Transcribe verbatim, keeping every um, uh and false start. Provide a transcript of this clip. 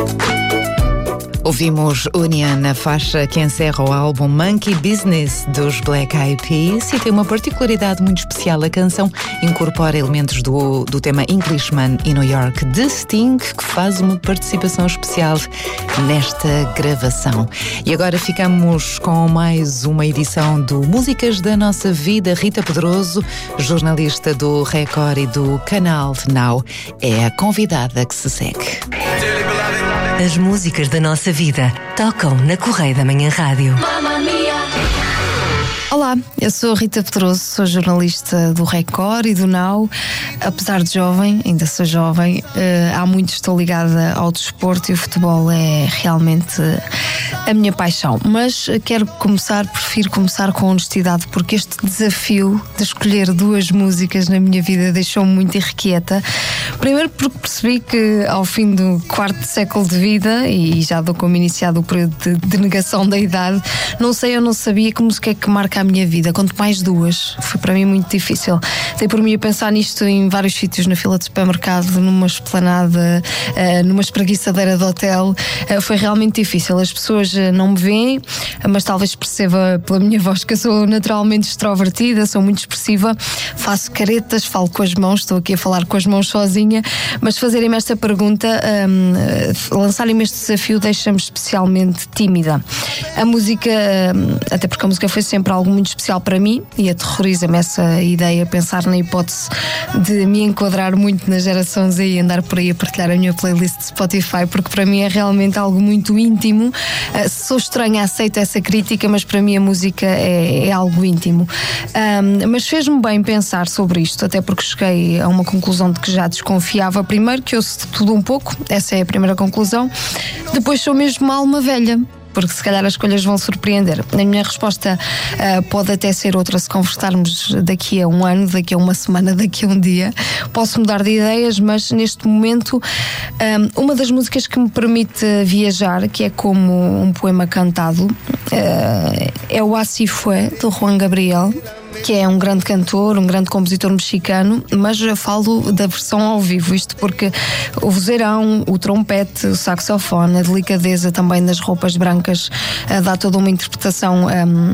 Ouvimos Union, na faixa que encerra o álbum Monkey Business dos Black Eyed Peas, e tem uma particularidade muito especial. A canção incorpora elementos do, do tema Englishman in New York de Sting, que faz uma participação especial nesta gravação. E agora ficamos com mais uma edição do Músicas da Nossa Vida. Rita Pedroso, jornalista do Record e do Canal Now, é a convidada que se segue. As músicas da nossa vida tocam na Correia da Manhã Rádio. Olá, eu sou a Rita Pedroso, sou jornalista do Record e do Now. Apesar de jovem, ainda sou jovem, uh, há muito estou ligada ao desporto e o futebol é realmente a minha paixão. Mas quero começar, prefiro começar com honestidade, porque este desafio de escolher duas músicas na minha vida deixou-me muito irrequieta. Primeiro porque percebi que ao fim do quarto século de vida, e já dou como iniciado o período de, de negação da idade, não sei, eu não sabia que música é que marca a minha vida, quanto mais duas. Foi para mim muito difícil. Dei por mim a pensar nisto em vários sítios, na fila de supermercado, numa esplanada, uh, numa espreguiçadeira de hotel. Uh, foi realmente difícil. As pessoas uh, não me veem, mas talvez perceba pela minha voz que eu sou naturalmente extrovertida, sou muito expressiva, faço caretas, falo com as mãos, estou aqui a falar com as mãos sozinha, mas fazerem-me esta pergunta, um, uh, lançarem-me este desafio, deixa-me especialmente tímida. A música, uh, até porque a música foi sempre algo muito especial para mim, e aterroriza-me essa ideia, pensar na hipótese de me enquadrar muito na geração Z e andar por aí a partilhar a minha playlist de Spotify, porque para mim é realmente algo muito íntimo. Uh, sou estranha, aceito essa crítica, mas para mim a música é, é algo íntimo. Um, mas fez-me bem pensar sobre isto, até porque cheguei a uma conclusão de que já desconfiava. Primeiro, que ouço de tudo um pouco, essa é a primeira conclusão. Depois, sou mesmo uma alma velha, porque se calhar as escolhas vão surpreender. A minha resposta uh, pode até ser outra se conversarmos daqui a um ano, daqui a uma semana, daqui a um dia. Posso mudar de ideias, mas neste momento um, uma das músicas que me permite viajar, que é como um poema cantado, uh, é o Así Fue, do Juan Gabriel, que é um grande cantor, um grande compositor mexicano, mas eu falo da versão ao vivo, isto porque o vozeirão, o trompete, o saxofone, a delicadeza também das roupas brancas, dá toda uma interpretação um,